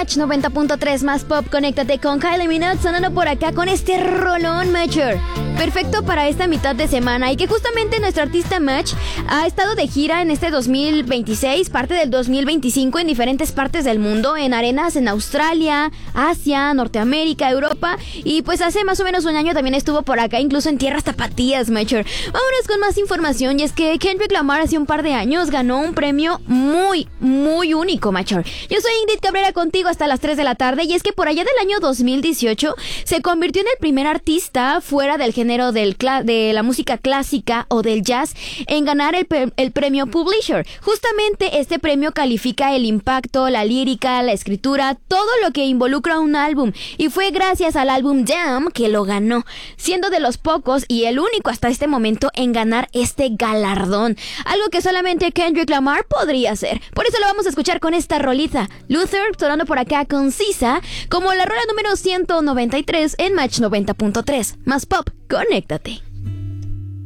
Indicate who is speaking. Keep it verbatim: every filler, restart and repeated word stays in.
Speaker 1: Match noventa punto tres más pop. Conéctate con Kylie Minogue sonando por acá con este rolón, Matcher. Perfecto para esta mitad de semana y que justamente nuestro artista Match ha estado de gira en este dos mil veintiséis, parte del dos mil veinticinco en diferentes partes del mundo, en arenas en Australia, Asia, Norteamérica, Europa y pues hace más o menos un año también estuvo por acá, incluso en tierras tapatías, Matcher. Vámonos con más información y es que Kendrick Lamar hace un par de años ganó un premio muy, muy único, Matcher. Yo soy Ingrid Cabrera contigo hasta las tres de la tarde y es que por allá del año dos mil dieciocho se convirtió en el primer artista fuera del género del cla- de la música clásica o del jazz en ganar el, pe- el premio Publisher. Justamente este premio califica el impacto, la lírica, la escritura, todo lo que involucra un álbum y fue gracias al álbum Damn que lo ganó, siendo de los pocos y el único hasta este momento en ganar este galardón, algo que solamente Kendrick Lamar podría hacer. Por eso lo vamos a escuchar con esta rolita, Luther sonando por acá con Sisa, como la rola número ciento noventa y tres en Match noventa punto tres. Más pop, conéctate.